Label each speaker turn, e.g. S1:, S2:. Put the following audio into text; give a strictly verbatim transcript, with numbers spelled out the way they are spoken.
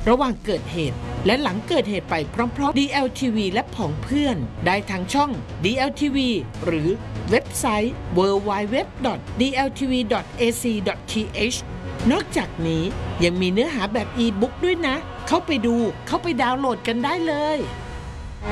S1: ระหว่างเกิดเหตุและหลังเกิดเหตุไปพร้อมๆ ดี แอล ที วี และผองเพื่อนได้ทางช่อง ดี แอล ที วี หรือเว็บไซต์ ดับเบิลยู ดับเบิลยู ดับเบิลยู ดอท ดี แอล ที วี ดอท เอ ซี ดอท ที เอช นอกจากนี้ยังมีเนื้อหาแบบอีบุ๊กด้วยนะเข้าไปดูเข้าไปดาวน์โหลดกันได้เลย